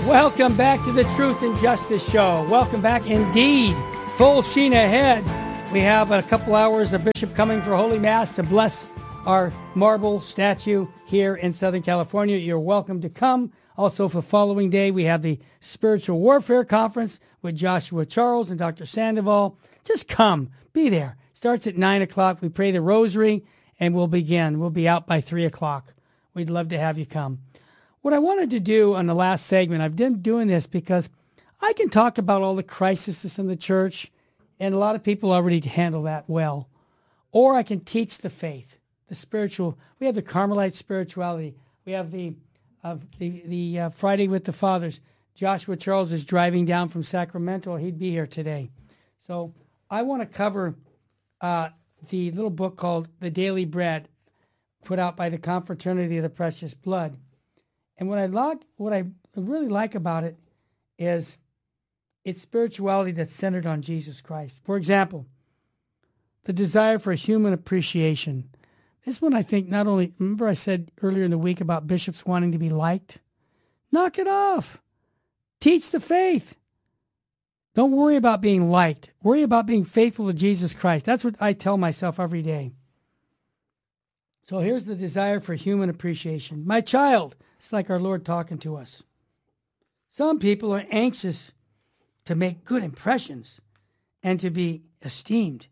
Welcome back to the Truth and Justice Show. Welcome back indeed. Full sheen ahead. We have a couple hours of Bishop coming for Holy Mass to bless our marble statue here in Southern California. You're welcome to come. Also, for the following day, we have the Spiritual Warfare Conference with Joshua Charles and Dr. Sandoval. Just come. Be there. Starts at 9 o'clock. We pray the rosary, and we'll begin. We'll be out by 3 o'clock. We'd love to have you come. What I wanted to do on the last segment, I've been doing this because I can talk about all the crises in the church, and a lot of people already handle that well. Or I can teach the faith, the spiritual. We have the Carmelite spirituality. We have the Friday with the Fathers. Joshua Charles is driving down from Sacramento. He'd be here today. So I want to cover the little book called The Daily Bread, put out by the Confraternity of the Precious Blood. And what I really like about it is it's spirituality that's centered on Jesus Christ. For example, the desire for human appreciation. This one I think not only, remember I said earlier in the week about bishops wanting to be liked? Knock it off. Teach the faith. Don't worry about being liked. Worry about being faithful to Jesus Christ. That's what I tell myself every day. So here's the desire for human appreciation. My child, it's like our Lord talking to us. Some people are anxious to make good impressions and to be esteemed.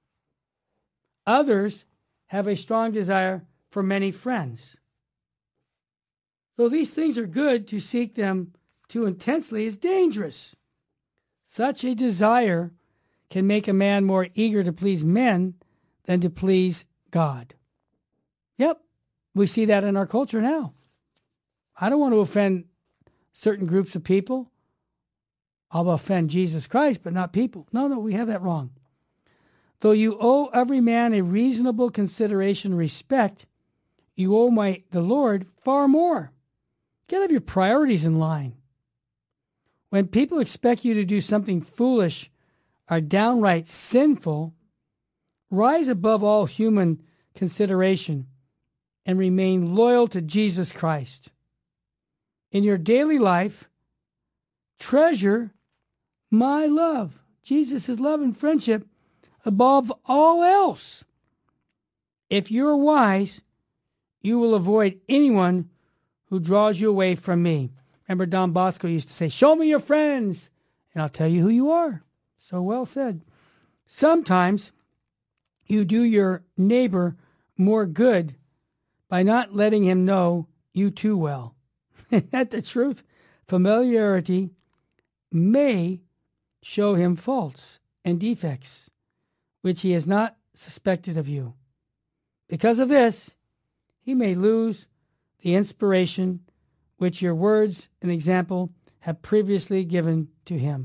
Others have a strong desire for many friends. Though these things are good, to seek them too intensely is dangerous. Such a desire can make a man more eager to please men than to please God. Yep, we see that in our culture now. I don't want to offend certain groups of people. I'll offend Jesus Christ, but not people. No, we have that wrong. Though you owe every man a reasonable consideration and respect, you owe the Lord far more. Get your priorities in line. When people expect you to do something foolish or downright sinful, rise above all human consideration and remain loyal to Jesus Christ. In your daily life, treasure my love, Jesus' love and friendship, above all else. If you're wise, you will avoid anyone who draws you away from me. Remember Don Bosco used to say, show me your friends, and I'll tell you who you are. So well said. Sometimes you do your neighbor more good by not letting him know you too well. Isn't that the truth? Familiarity may show him faults and defects which he has not suspected of you. Because of this, he may lose the inspiration which your words and example have previously given to him.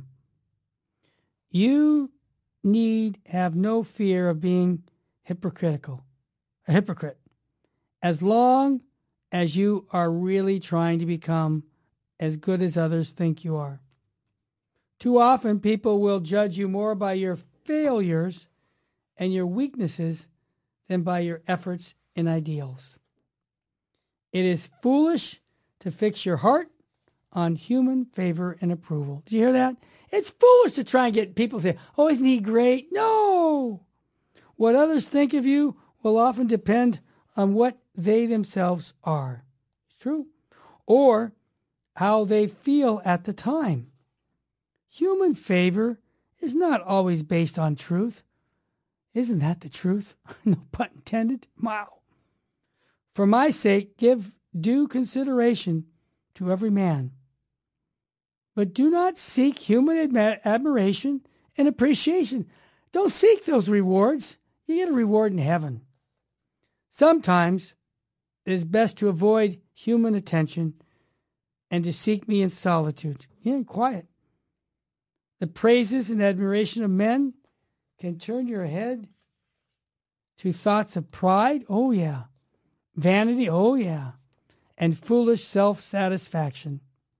You need have no fear of being a hypocrite, as long as you are really trying to become as good as others think you are. Too often, people will judge you more by your failures and your weaknesses than by your efforts and ideals. It is foolish to fix your heart on human favor and approval. Did you hear that? It's foolish to try and get people to say, oh, isn't he great? No! What others think of you will often depend on what they themselves are. It's true. Or how they feel at the time. Human favor is not always based on truth. Isn't that the truth? No pun intended. Wow. For my sake, give due consideration to every man. But do not seek human admiration and appreciation. Don't seek those rewards. You get a reward in heaven. Sometimes it is best to avoid human attention and to seek me in solitude, in quiet. The praises and admiration of men can turn your head to thoughts of pride, oh yeah, vanity, oh yeah, and foolish self-satisfaction.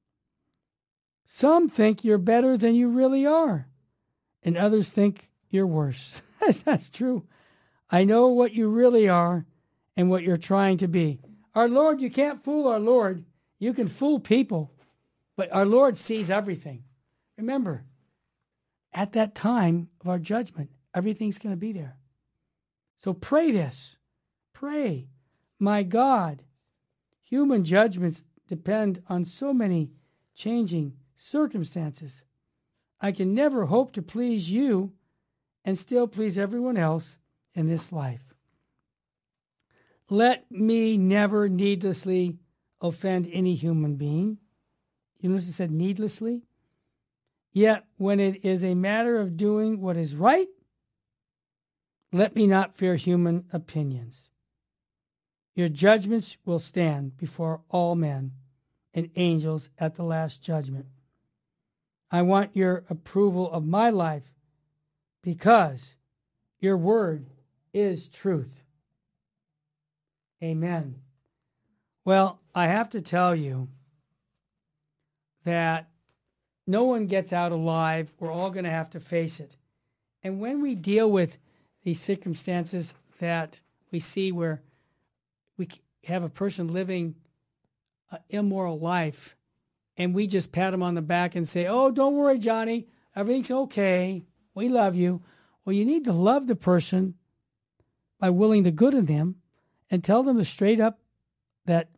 Some think you're better than you really are, and others think you're worse. That's true. I know what you really are and what you're trying to be. Our Lord, you can't fool our Lord. You can fool people. But our Lord sees everything. Remember, at that time of our judgment, everything's going to be there. So pray this. Pray, my God, human judgments depend on so many changing circumstances. I can never hope to please you and still please everyone else in this life. Let me never needlessly offend any human being. You notice it said needlessly? Yet when it is a matter of doing what is right, let me not fear human opinions. Your judgments will stand before all men and angels at the last judgment. I want your approval of my life because your word is truth. Amen. Well, I have to tell you that no one gets out alive. We're all going to have to face it. And when we deal with these circumstances that we see where we have a person living an immoral life and we just pat them on the back and say, oh, don't worry, Johnny, everything's okay. We love you. Well, you need to love the person by willing the good in them and tell them straight up that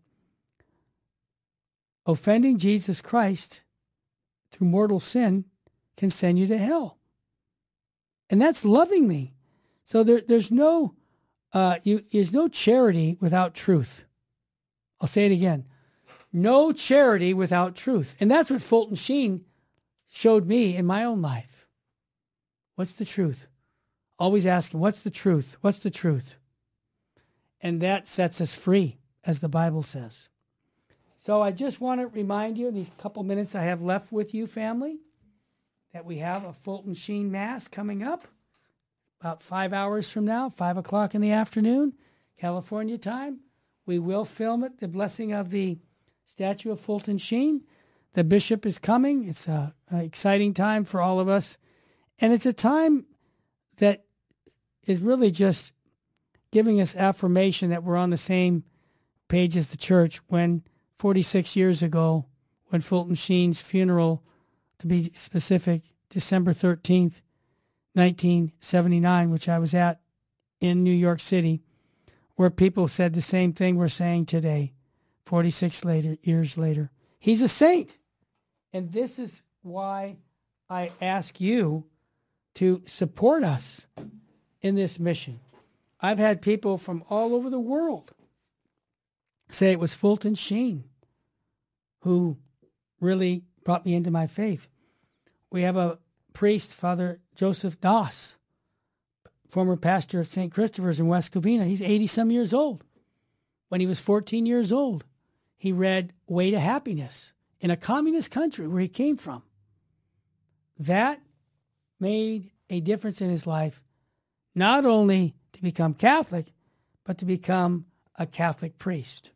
offending Jesus Christ through mortal sin can send you to hell. And that's lovingly. So there's no charity without truth. I'll say it again. No charity without truth. And that's what Fulton Sheen showed me in my own life. What's the truth? Always asking, what's the truth? What's the truth? And that sets us free, as the Bible says. So I just want to remind you in these couple minutes I have left with you, family, that we have a Fulton Sheen Mass coming up about 5 hours from now, 5 o'clock in the afternoon, California time. We will film it, the blessing of the statue of Fulton Sheen. The bishop is coming. It's an exciting time for all of us. And it's a time that is really just giving us affirmation that we're on the same page as the church when 46 years ago, when Fulton Sheen's funeral, to be specific, December 13th, 1979, which I was at in New York City, where people said the same thing we're saying today, 46 years later. He's a saint. And this is why I ask you to support us in this mission. I've had people from all over the world say it was Fulton Sheen who really brought me into my faith. We have a priest, Father Joseph Doss, former pastor at St. Christopher's in West Covina. He's 80-some years old. When he was 14 years old, he read Way to Happiness in a communist country where he came from. That made a difference in his life, not only to become Catholic, but to become a Catholic priest.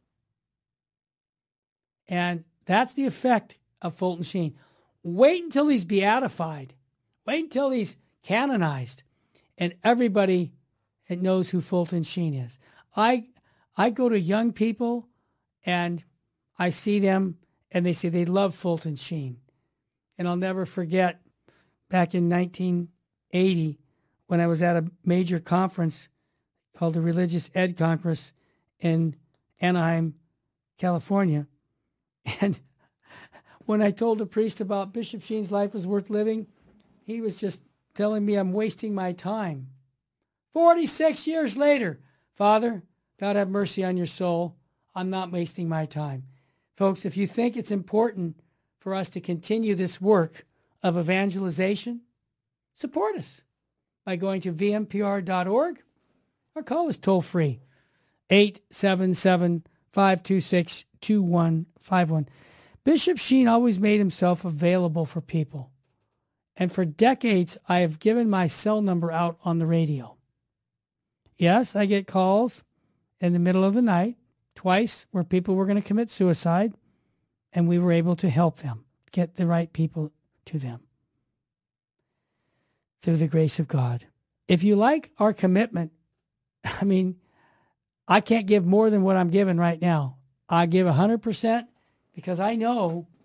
And that's the effect of Fulton Sheen. Wait until he's beatified. Wait until he's canonized. And everybody knows who Fulton Sheen is. I go to young people and I see them and they say they love Fulton Sheen. And I'll never forget back in 1980 when I was at a major conference called the Religious Ed Conference in Anaheim, California. And when I told the priest about Bishop Sheen's life was worth living, he was just telling me I'm wasting my time. 46 years later, Father, God have mercy on your soul. I'm not wasting my time. Folks, if you think it's important for us to continue this work of evangelization, support us by going to vmpr.org or call us toll free, 877-526-2151. Bishop Sheen always made himself available for people. And for decades, I have given my cell number out on the radio. Yes, I get calls in the middle of the night, twice, where people were going to commit suicide, and we were able to help them, get the right people to them through the grace of God. If you like our commitment, I mean, I can't give more than what I'm giving right now. I give 100% because I know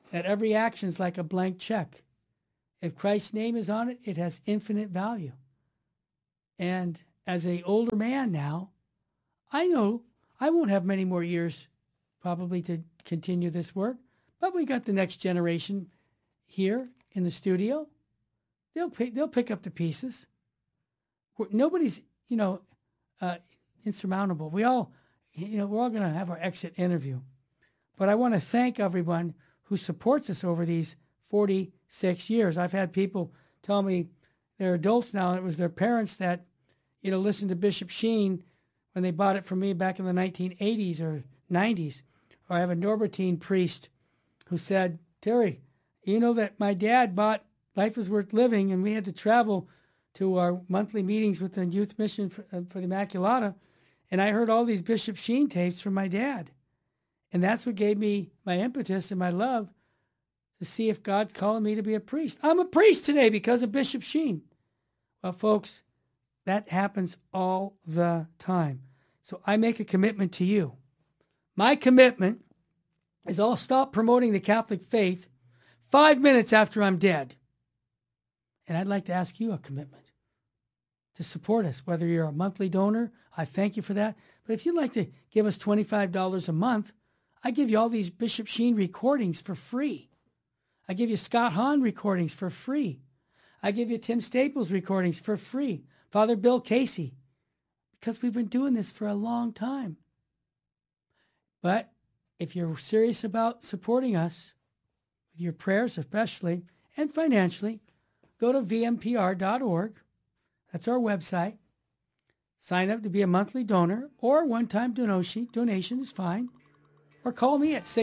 that every action is like a blank check. If Christ's name is on it, it has infinite value. And as an older man now, I know I won't have many more years probably to continue this work, but we got the next generation here in the studio. They'll pick up the pieces. Nobody's, insurmountable. We're all going to have our exit interview. But I want to thank everyone who supports us over these 46 years. I've had people tell me they're adults now, and it was their parents that, listened to Bishop Sheen when they bought it from me back in the 1980s or 90s. Or I have a Norbertine priest who said, Terry, you know that my dad bought Life is Worth Living, and we had to travel to our monthly meetings with the Youth Mission for the Immaculata, and I heard all these Bishop Sheen tapes from my dad. And that's what gave me my impetus and my love to see if God's calling me to be a priest. I'm a priest today because of Bishop Sheen. Well, folks, that happens all the time. So I make a commitment to you. My commitment is I'll stop promoting the Catholic faith 5 minutes after I'm dead. And I'd like to ask you a commitment to support us, whether you're a monthly donor. I thank you for that. But if you'd like to give us $25 a month, I give you all these Bishop Sheen recordings for free. I give you Scott Hahn recordings for free. I give you Tim Staples recordings for free. Father Bill Casey, because we've been doing this for a long time. But if you're serious about supporting us, with your prayers especially, and financially, go to vmpr.org. That's our website. Sign up to be a monthly donor, or a one-time donation is fine. Or call me at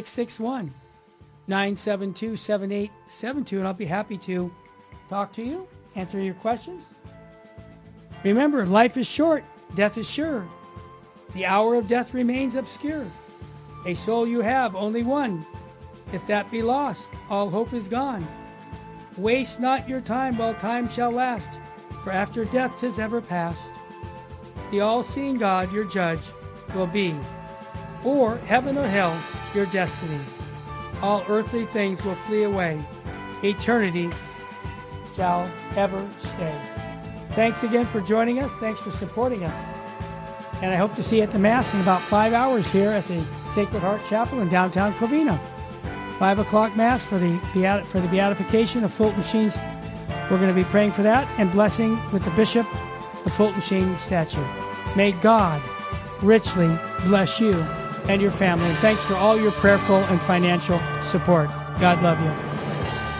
661-972-7872, and I'll be happy to talk to you, answer your questions. Remember, life is short, death is sure. The hour of death remains obscure. A soul you have, only one. If that be lost, all hope is gone. Waste not your time while time shall last, for after death 'tis ever past. The all-seeing God, your judge, will be, or heaven or hell, your destiny. All earthly things will flee away. Eternity shall ever stay. Thanks again for joining us. Thanks for supporting us. And I hope to see you at the Mass in about 5 hours here at the Sacred Heart Chapel in downtown Covina. 5 o'clock Mass for the beatification of Fulton Sheen's. We're going to be praying for that and blessing with the Bishop, the Fulton Sheen statue. May God richly bless you and your family. And thanks for all your prayerful and financial support. God love you.